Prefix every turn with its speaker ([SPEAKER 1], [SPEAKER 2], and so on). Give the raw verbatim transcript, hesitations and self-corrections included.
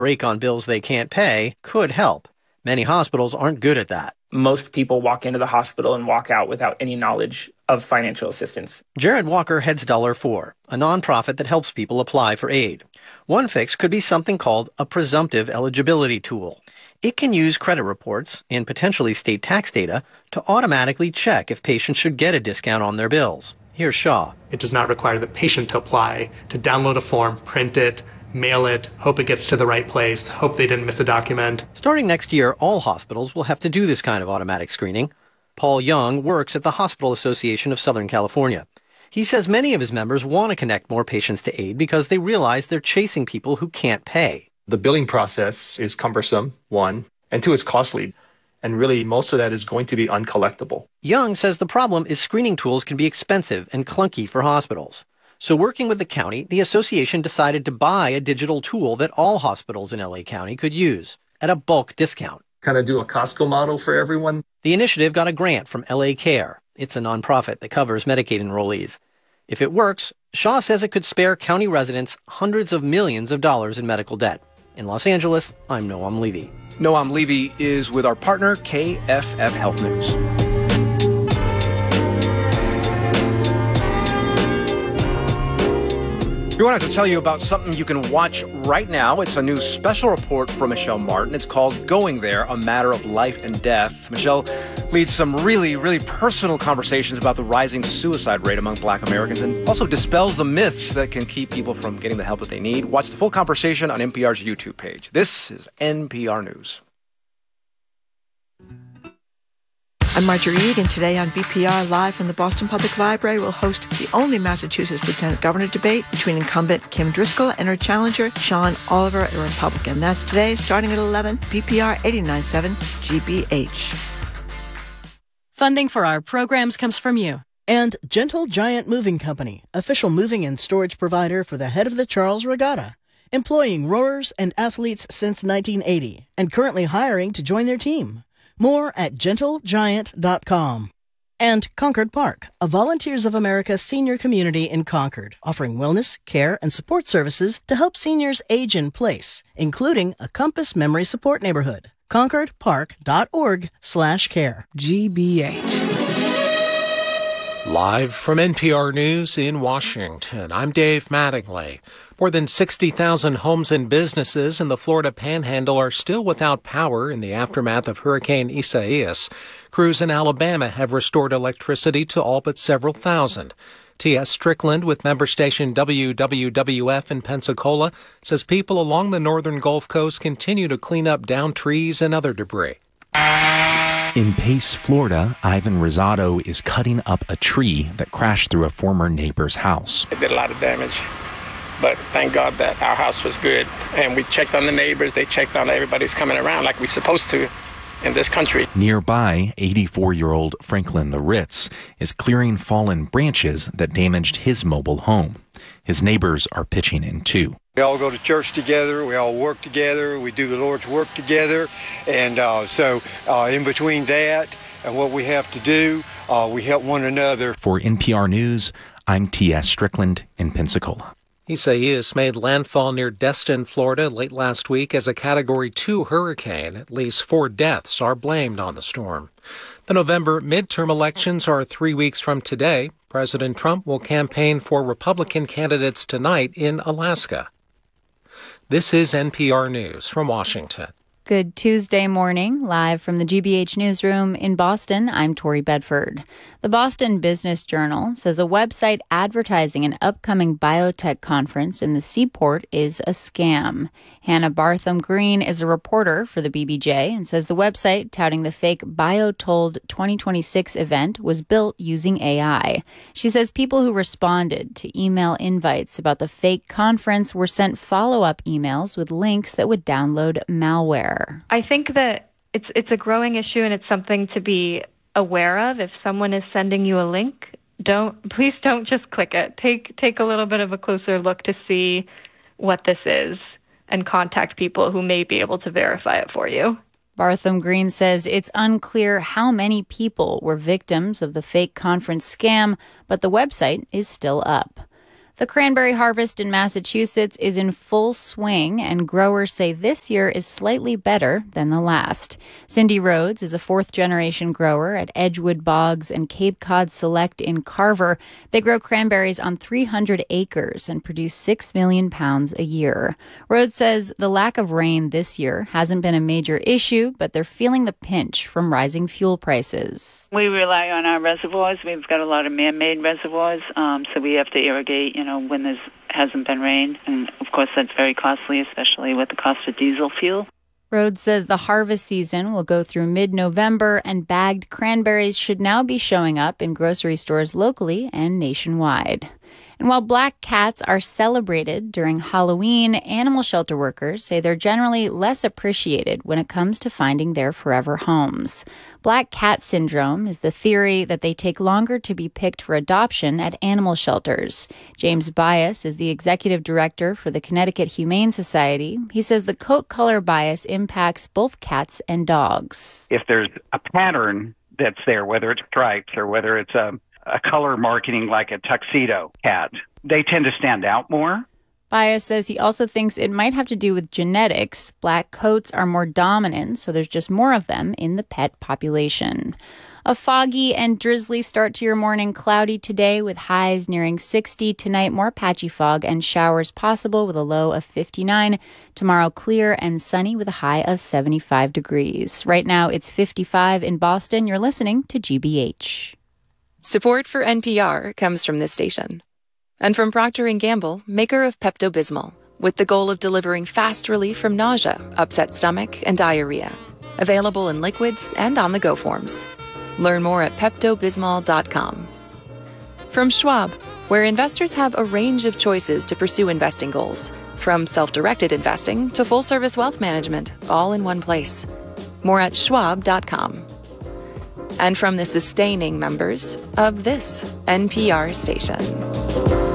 [SPEAKER 1] Break on bills they can't pay could help. Many hospitals aren't good at that.
[SPEAKER 2] Most people walk into the hospital and walk out without any knowledge of financial assistance.
[SPEAKER 1] Jared Walker heads Dollar four, a nonprofit that helps people apply for aid. One fix could be something called a presumptive eligibility tool. It can use credit reports and potentially state tax data to automatically check if patients should get a discount on their bills. Here's Shaw.
[SPEAKER 3] It does not require the patient to apply, to download a form, print it, mail it, hope it gets to the right place, hope they didn't miss a document.
[SPEAKER 1] Starting next year, all hospitals will have to do this kind of automatic screening. Paul Young works at the Hospital Association of Southern California. He says many of his members want to connect more patients to aid because they realize they're chasing people who can't pay.
[SPEAKER 4] The billing process is cumbersome, one, and two, it's costly. And really, most of that is going to be uncollectible.
[SPEAKER 1] Young says the problem is screening tools can be expensive and clunky for hospitals. So working with the county, the association decided to buy a digital tool that all hospitals in L A County could use at a bulk discount.
[SPEAKER 5] Kind of do a Costco model for everyone.
[SPEAKER 1] The initiative got a grant from L A Care. It's a nonprofit that covers Medicaid enrollees. If it works, Shaw says it could spare county residents hundreds of millions of dollars in medical debt. In Los Angeles, I'm Noam Levy.
[SPEAKER 6] Noam Levy is with our partner, K F F Health News. We wanted to tell you about something you can watch right now. It's a new special report from Michelle Martin. It's called Going There, A Matter of Life and Death. Michelle leads some really, really personal conversations about the rising suicide rate among Black Americans and also dispels the myths that can keep people from getting the help that they need. Watch the full conversation on N P R's YouTube page. This is N P R News.
[SPEAKER 7] I'm Marjorie Egan. Today on B P R Live from the Boston Public Library, we'll host the only Massachusetts Lieutenant Governor debate between incumbent Kim Driscoll and her challenger, Sean Oliver, a Republican. That's today, starting at eleven, B P R eighty-nine point seven G B H.
[SPEAKER 8] Funding for our programs comes from you.
[SPEAKER 9] And Gentle Giant Moving Company, official moving and storage provider for the head of the Charles Regatta, employing rowers and athletes since nineteen eighty, and currently hiring to join their team. More at gentle giant dot com. And Concord Park, a Volunteers of America senior community in Concord, offering wellness, care, and support services to help seniors age in place, including a Compass Memory Support Neighborhood. concord park dot org slash care.
[SPEAKER 10] G B H. Live from N P R News in Washington, I'm Dave Mattingly. More than sixty thousand homes and businesses in the Florida Panhandle are still without power in the aftermath of Hurricane Isaias. Crews in Alabama have restored electricity to all but several thousand. T S. Strickland with member station W W W F in Pensacola says people along the northern Gulf Coast continue to clean up downed trees and other debris.
[SPEAKER 11] In Pace, Florida, Ivan Rosado is cutting up a tree that crashed through a former neighbor's house.
[SPEAKER 12] It did a lot of damage, but thank God that our house was good. And we checked on the neighbors. They checked on everybody's coming around like we're supposed to in this country.
[SPEAKER 11] Nearby, eighty-four-year-old Franklin Laritz is clearing fallen branches that damaged his mobile home. His neighbors are pitching in, too.
[SPEAKER 13] We all go to church together. We all work together. We do the Lord's work together. And uh, so uh, in between that and what we have to do, uh, we help one another.
[SPEAKER 11] For N P R News, I'm T S. Strickland in Pensacola.
[SPEAKER 10] Isaias made landfall near Destin, Florida, late last week as a Category two hurricane. At least four deaths are blamed on the storm. The November midterm elections are three weeks from today. President Trump will campaign for Republican candidates tonight in Alaska. This is N P R News from Washington.
[SPEAKER 14] Good Tuesday morning, live from the G B H newsroom in Boston. I'm Tori Bedford. The Boston Business Journal says a website advertising an upcoming biotech conference in the Seaport is a scam. Hannah Bartham Green is a reporter for the B B J and says the website touting the fake BioTold twenty twenty-six event was built using A I. She says people who responded to email invites about the fake conference were sent follow-up emails with links that would download malware.
[SPEAKER 15] I think that it's it's a growing issue and it's something to be aware of. If someone is sending you a link, don't please don't just click it. Take take a little bit of a closer look to see what this is and contact people who may be able to verify it for you.
[SPEAKER 14] Bartham Green says it's unclear how many people were victims of the fake conference scam, but the website is still up. The cranberry harvest in Massachusetts is in full swing, and growers say this year is slightly better than the last. Cindy Rhodes is a fourth-generation grower at Edgewood Boggs and Cape Cod Select in Carver. They grow cranberries on three hundred acres and produce six million pounds a year. Rhodes says the lack of rain this year hasn't been a major issue, but they're feeling the pinch from rising fuel prices.
[SPEAKER 16] We rely on our reservoirs. We've got a lot of man-made reservoirs, um, so we have to irrigate, you know, when there hasn't been rain. And, of course, that's very costly, especially with the cost of diesel fuel.
[SPEAKER 14] Rhodes says the harvest season will go through mid-November, and bagged cranberries should now be showing up in grocery stores locally and nationwide. And while black cats are celebrated during Halloween, animal shelter workers say they're generally less appreciated when it comes to finding their forever homes. Black cat syndrome is the theory that they take longer to be picked for adoption at animal shelters. James Bias is the executive director for the Connecticut Humane Society. He says the coat color bias impacts both cats and dogs.
[SPEAKER 17] If there's a pattern that's there, whether it's stripes or whether it's a a color marketing like a tuxedo cat, they tend to stand out more.
[SPEAKER 14] Bias says he also thinks it might have to do with genetics. Black coats are more dominant, so there's just more of them in the pet population. A foggy and drizzly start to your morning. Cloudy today with highs nearing sixty. Tonight, more patchy fog and showers possible with a low of fifty-nine. Tomorrow, clear and sunny with a high of seventy-five degrees. Right now, it's fifty-five in Boston. You're listening to G B H.
[SPEAKER 18] Support for N P R comes from this station and from Procter and Gamble, maker of Pepto-Bismol, with the goal of delivering fast relief from nausea, upset stomach, and diarrhea. Available in liquids and on-the-go forms. Learn more at Pepto Bismol dot com. From Schwab, where investors have a range of choices to pursue investing goals, from self-directed investing to full-service wealth management, all in one place. More at Schwab dot com. And from the sustaining members of this N P R station.